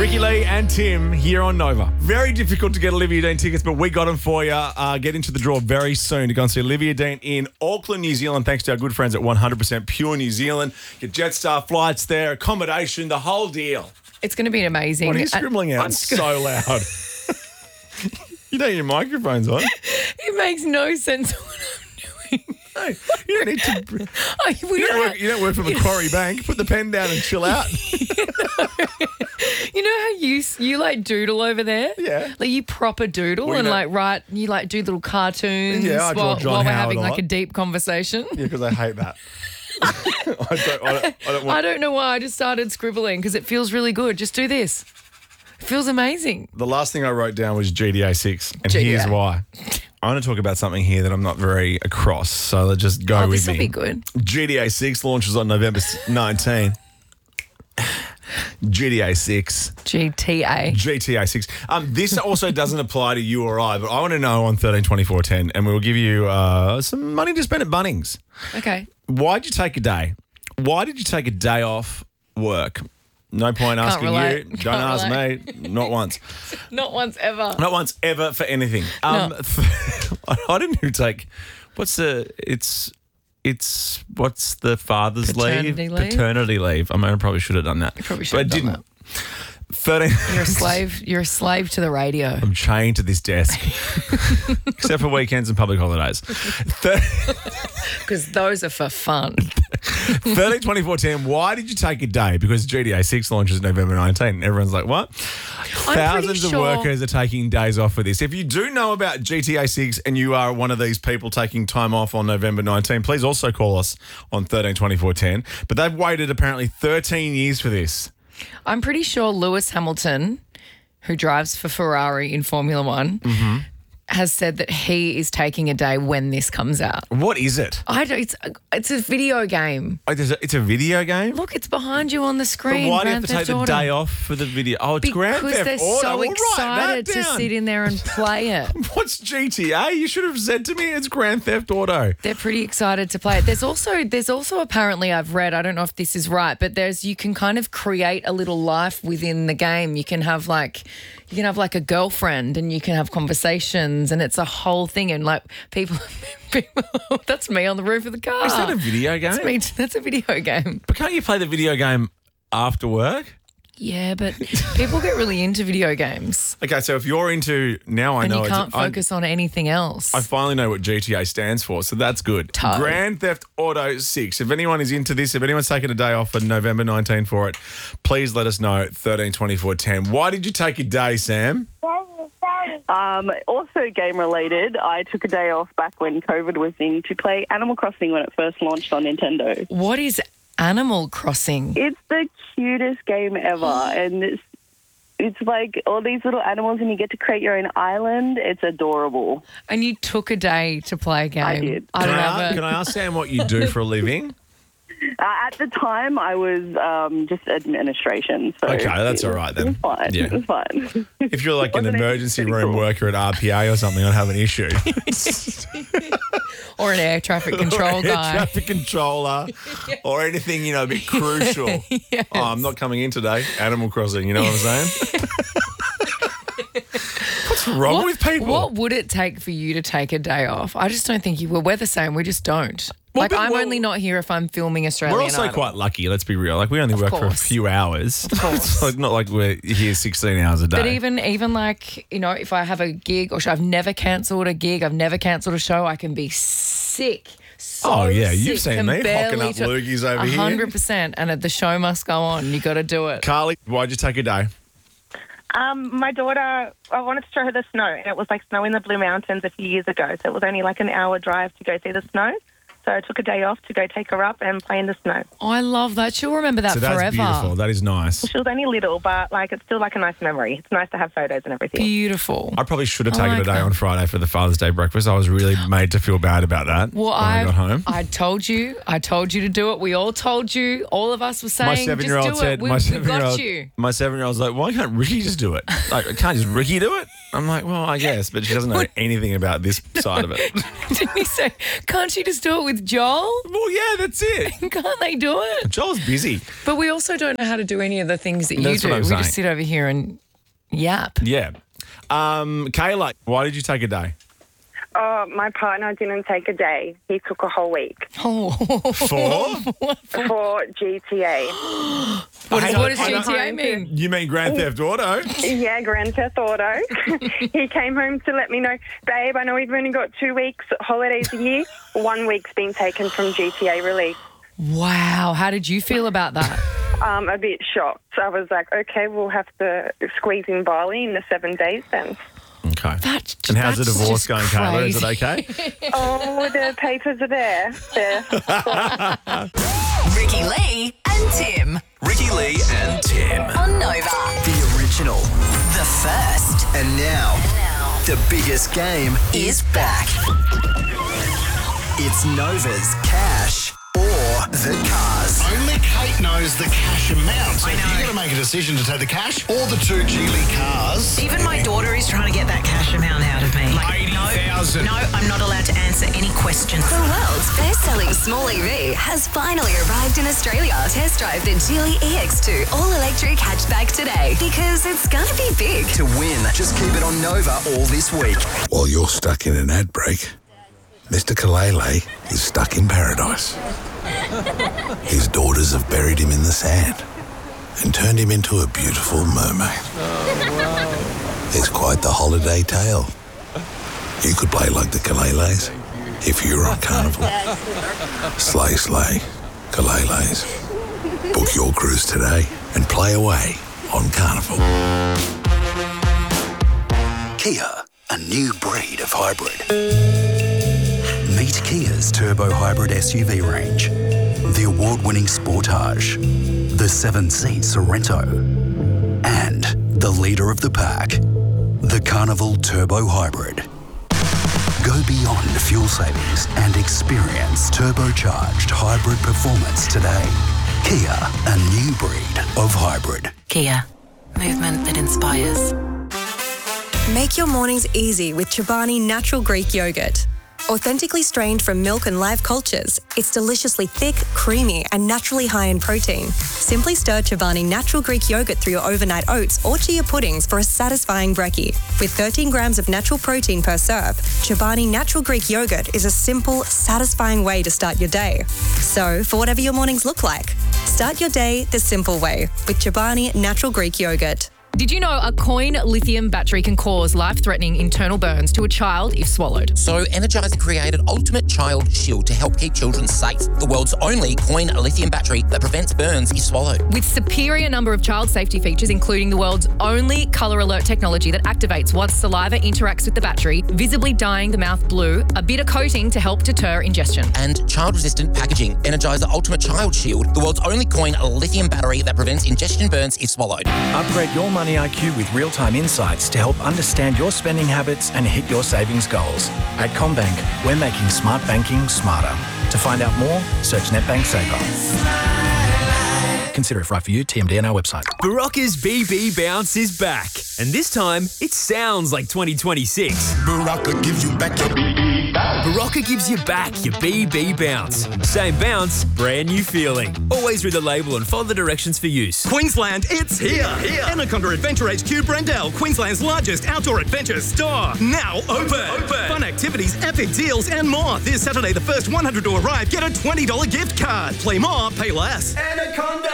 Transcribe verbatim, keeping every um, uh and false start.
Ricky Lee and Tim here on Nova. Very difficult to get Olivia Dean tickets, but we got them for you. Uh, get into the draw very soon to go and see Olivia Dean in Auckland, New Zealand, thanks to our good friends at one hundred percent Pure New Zealand. Get Jetstar flights there, accommodation, the whole deal. It's going to be amazing. What are you scribbling out so loud? You know your microphone's on. It makes no sense what I'm doing. Hey, you don't need to. I, we You don't, don't work, you don't work for Macquarie Bank. Put the pen down and chill out. You know how you you like doodle over there? Yeah. Like you proper doodle Well, you and know- like write, you like do little cartoons Yeah, I draw while, John while we're Howard having a like lot. a deep conversation. Yeah, because I hate that. I don't. I don't, I don't want. I don't know why I just started scribbling because it feels really good. Just do this. It feels amazing. The last thing I wrote down was G D A six, and G D A. here's why. I want to talk about something here that I'm not very across, so let's just go Oh, with this will me. be good. G D A six launches on November nineteenth. G D A six. G T A. G T A six. Um, this also doesn't apply to you or I, but I want to know on thirteen twenty-four ten, and we'll give you uh, some money to spend at Bunnings. Okay. Why'd you take a day? Why did you take a day off work? No point asking relate. you. Don't Can't ask relate. me. Not once. Not once ever. Not once ever for anything. Um, No. I didn't even take. What's the? It's. It's what's the father's Paternity leave? leave? Paternity leave. I mean, I probably should have done that. You probably should but I have done didn't. Thirteen. You're a slave. You're a slave to the radio. I'm chained to this desk, except for weekends and public holidays. Thir- Because those are for fun. thirteen twenty-four ten. Why did you take a day? Because G D A six launches November nineteenth. And everyone's like, what? I'm Thousands pretty of sure- workers are taking days off for this. If you do know about G T A six and you are one of these people taking time off on November nineteenth, please also call us on thirteen twenty-four ten. But they've waited apparently thirteen years for this. I'm pretty sure Lewis Hamilton, who drives for Ferrari in Formula One, Mm-hmm. has said that he is taking a day when this comes out. What is it? I don't, it's it's a video game. Oh, there's a- It's a video game? Look, it's behind you on the But screen. why do you have Grand to take Theft the Auto. day off for the video? Oh, it's Grand Because Theft they're Auto. so We'll write excited that to down. sit in there and play it. What's G T A? You should have said to me it's Grand Theft Auto. They're pretty excited to play it. There's also there's also apparently I've read, I don't know if this is right, but there's you can kind of create a little life within the game. You can have like you can have like a girlfriend and you can have conversations and it's a whole thing and like people, people that's me on the roof of the car. Is that a video game? That's me. That's a video game. But can't you play the video game after work? Yeah, but people get really into video games Okay, so if you're into now, I and know you can't it's, I- focus on anything else. I finally know what G T A stands for, so that's good. Toe. Grand Theft Auto six. If anyone is into this, if anyone's taking a day off for November nineteenth for it, please let us know at thirteen twenty-four ten. Why did you take a day, Sam? Um, also game related, I took a day off back when COVID was in to play Animal Crossing when it first launched on Nintendo. What is Animal Crossing? It's the cutest game ever, and it's it's like all these little animals, and you get to create your own island. It's adorable. And you took a day to play a game. I did. I Can don't I, have ask, it. can I ask Sam what you do for a living? Uh, at the time, I was um, just administration. So Okay, that's it all was- right then. It was fine. Yeah. It was fine. If you're like an Wasn't it? emergency Pretty room cool. worker at R P A or something, I'd have an issue. Or an air traffic control or a guy. traffic controller, or anything, you know, a bit crucial. Yes. Oh, I'm not coming in today. Animal Crossing, you know what I'm saying? What's wrong What, with people? what would it take for you to take a day off? I just don't think you will. We're the same. We just don't. Well, like, but- I'm well- only not here if I'm filming Australian We're also Idol. quite lucky, let's be real. Like, we only work for a course. few hours. Of course. It's like, not like we're here sixteen hours a day. But even, even like, you know, if I have a gig or show, I've never cancelled a gig, I've never cancelled a show, I can be sick. So Oh, yeah, you've sick, seen can me hocking barely up to- loogies over here. one hundred percent. And the show must go on. You got to do it. Carly, why'd you take a day? Um, my daughter, I wanted to show her the snow, and it was like snow in the Blue Mountains a few years ago. So it was only like an hour drive to go see the snow. So I took a day off to go take her up and play in the snow. Oh, I love that. She'll remember that So that's forever. beautiful. That is nice. She was only little, but like it's still like a nice memory. It's nice to have photos and everything. Beautiful. I probably should have I taken like a day that. on Friday for the Father's Day breakfast. I was really made to feel bad about that Well, when I, I got home. I told you. I told you to do it. We all told you. All of us were saying, My just seven-year-old do said, it. We, "My we seven-year-old, got you." my seven-year-old's like, why can't Ricky just do it? Like, can't just Ricky do it? I'm like, well, I guess, but she doesn't know anything about this side of it. Didn't he say, can't you just do it with Joel? Well, yeah, that's it. Can't they do it? Joel's busy. But we also don't know how to do any of the things that you That's do. what I'm we saying. just sit over here and yap. Yeah. Um, Kayla, why did you take a day? Oh, my partner didn't take a day. He took a whole week Oh. For? for G T A. What, Hang does, on, what does I G know- T A mean? You mean Grand Theft Auto? Yeah, Grand Theft Auto. He came home to let me know, babe, I know we've only got two weeks holidays a year. One week's been taken from G T A release. Wow. How did you feel about that? Um, a bit shocked. I was like, okay, we'll have to squeeze in Bali in the seven days then. Okay. That's, And how's the that's divorce just going, Kayla? Is it crazy. okay? Oh, the papers are there. There. Ricky Lee and Tim Ricky Lee and Tim. on Nova. The original. The first And now, the biggest game is back. It's Nova's Cash or the Cars. Only Kate knows the cash amount. So you've got to make a decision to take the cash or the two Geely cars. Even my daughter is trying to get that cash amount out of me. eighty thousand. No, I'm not allowed to answer any questions. The world's best-selling small E V has finally arrived in Australia. Test drive the Geely E X two all-electric hatchback today because it's gonna be big. To win, just keep it on Nova all this week. While you're stuck in an ad break, Mister Kalele is stuck in paradise. His daughters have buried him in the sand and turned him into a beautiful mermaid. It's quite the holiday tale. You could play like the Kaleles if you were on Carnival. Slay, slay, Kaleles. Book your cruise today and play away on Carnival. Kia, a new breed of hybrid. Meet Kia's turbo hybrid S U V range. The award-winning Sportage, the seven-seat Sorrento, and the leader of the pack, the Carnival Turbo Hybrid. Go beyond fuel savings and experience turbocharged hybrid performance today. Kia, a new breed of hybrid. Kia, movement that inspires. Make your mornings easy with Chobani Natural Greek Yogurt. Authentically strained from milk and live cultures, it's deliciously thick, creamy, and naturally high in protein. Simply stir Chobani Natural Greek Yogurt through your overnight oats or chia puddings for a satisfying brekkie. With thirteen grams of natural protein per serve, Chobani Natural Greek Yogurt is a simple, satisfying way to start your day. So, for whatever your mornings look like, start your day the simple way with Chobani Natural Greek Yogurt. Did you know a coin lithium battery can cause life-threatening internal burns to a child if swallowed? So Energizer created Ultimate Child Shield to help keep children safe. The world's only coin lithium battery that prevents burns if swallowed. With superior number of child safety features, including the world's only colour alert technology that activates once saliva interacts with the battery, visibly dyeing the mouth blue, a bitter coating to help deter ingestion. And child-resistant packaging. Energizer Ultimate Child Shield, the world's only coin lithium battery that prevents ingestion burns if swallowed. Upgrade your money I Q with real-time insights to help understand your spending habits and hit your savings goals. At CommBank, we're making smart banking smarter. To find out more, search NetBank Saver. Consider if right for you, T M D on our website. Barocca's B B Bounce is back. And this time, it sounds like twenty twenty-six. Barocca gives you back your B B bounce. Barocca gives you back your B B Bounce. Same bounce, brand new feeling. Always read the label and follow the directions for use. Queensland, it's here. here. Anaconda Adventure H Q Brendale, Queensland's largest outdoor adventure store. Now open. open. Fun activities, epic deals, and more. This Saturday, the first one hundred to arrive, get a twenty dollars gift card. Play more, pay less. Anaconda!